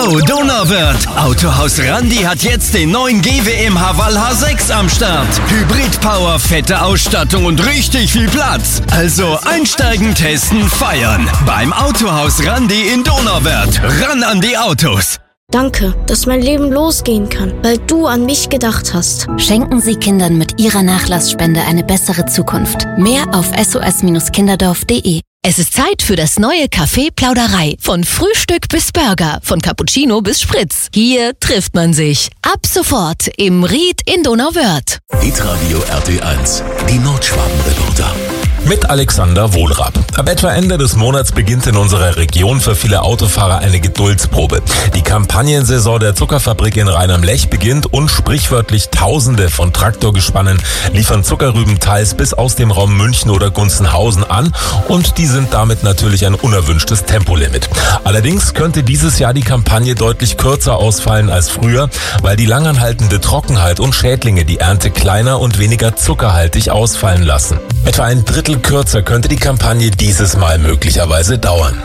Yo, Donauwörth! Autohaus Randi hat jetzt den neuen GWM Haval H6 am Start. Hybrid-Power, fette Ausstattung und richtig viel Platz. Also einsteigen, testen, feiern. Beim Autohaus Randi in Donauwörth. Ran an die Autos! Danke, dass mein Leben losgehen kann, weil du an mich gedacht hast. Schenken Sie Kindern mit Ihrer Nachlassspende eine bessere Zukunft. Mehr auf sos-kinderdorf.de. Es ist Zeit für das neue Café Plauderei. Von Frühstück bis Burger, von Cappuccino bis Spritz. Hier trifft man sich. Ab sofort im Ried in Donauwörth. Hitradio RT1, die Nordschwaben-Reporter. Mit Alexander Wohlrab. Ab etwa Ende des Monats beginnt in unserer Region für viele Autofahrer eine Geduldsprobe. Die Kampagnensaison der Zuckerfabrik in Rhein am Lech beginnt und sprichwörtlich Tausende von Traktorgespannen liefern Zuckerrüben teils bis aus dem Raum München oder Gunzenhausen an und die sind damit natürlich ein unerwünschtes Tempolimit. Allerdings könnte dieses Jahr die Kampagne deutlich kürzer ausfallen als früher, weil die langanhaltende Trockenheit und Schädlinge die Ernte kleiner und weniger zuckerhaltig ausfallen lassen. Etwa ein Drittel kürzer könnte die Kampagne dieses Mal möglicherweise dauern.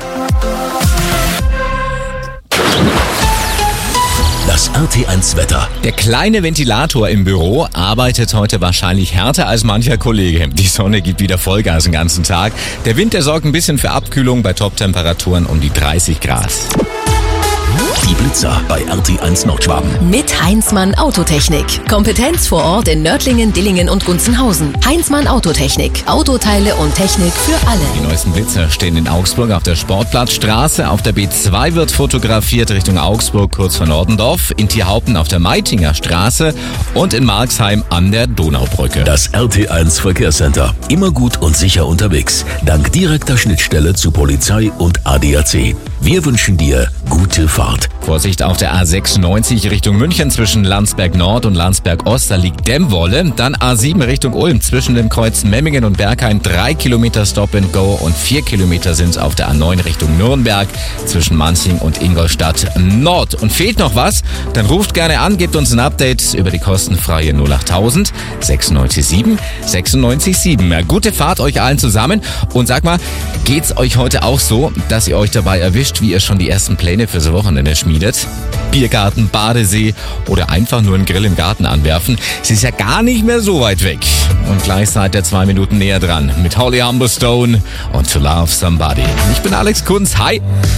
Das RT1 Wetter. Der kleine Ventilator im Büro arbeitet heute wahrscheinlich härter als mancher Kollege. Die Sonne gibt wieder Vollgas den ganzen Tag. Der Wind, der sorgt ein bisschen für Abkühlung bei Toptemperaturen um die 30 Grad. Die Blitzer bei RT1 Nordschwaben. Mit Heinzmann Autotechnik. Kompetenz vor Ort in Nördlingen, Dillingen und Gunzenhausen. Heinzmann Autotechnik. Autoteile und Technik für alle. Die neuesten Blitzer stehen in Augsburg auf der Sportplatzstraße. Auf der B2 wird fotografiert Richtung Augsburg kurz vor Nordendorf. In Thierhaupten auf der Meitinger Straße und in Marxheim an der Donaubrücke. Das RT1 Verkehrscenter. Immer gut und sicher unterwegs. Dank direkter Schnittstelle zu Polizei und ADAC. Wir wünschen dir gute Fahrt. Vorsicht auf der A96 Richtung München zwischen Landsberg Nord und Landsberg Ost, da liegt Dämmwolle. Dann A7 Richtung Ulm zwischen dem Kreuz Memmingen und Bergheim 3 Kilometer Stop and Go und 4 Kilometer sind es auf der A9 Richtung Nürnberg zwischen Manching und Ingolstadt Nord. Und fehlt noch was? Dann ruft gerne an, gebt uns ein Update über die kostenfreie 08000 967 967. Ja, gute Fahrt euch allen zusammen und sag mal, geht's euch heute auch so, dass ihr euch dabei erwischt, wie ihr schon die ersten Pläne fürs Wochenende schmiedet? Biergarten, Badesee oder einfach nur einen Grill im Garten anwerfen. Es ist ja gar nicht mehr so weit weg. Und gleich seid ihr 2 Minuten näher dran mit Holly Humberstone und To Love Somebody. Ich bin Alex Kunz. Hi!